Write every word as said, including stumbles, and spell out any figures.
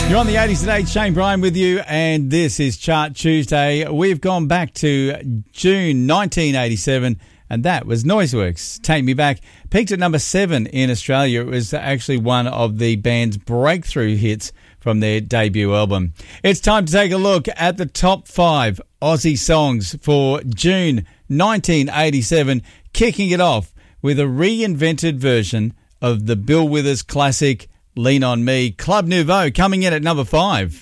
You're on the eighties today. Shane Bryan with you, and this is Chart Tuesday. We've gone back to June nineteen eighty-seven, and that was Noiseworks, Take Me Back. Peaked at number seven in Australia. It was actually one of the band's breakthrough hits from their debut album. It's time to take a look at the top five Aussie songs for June nineteen eighty-seven, kicking it off with a reinvented version of the Bill Withers classic Lean On Me. Club Nouveau coming in at number five.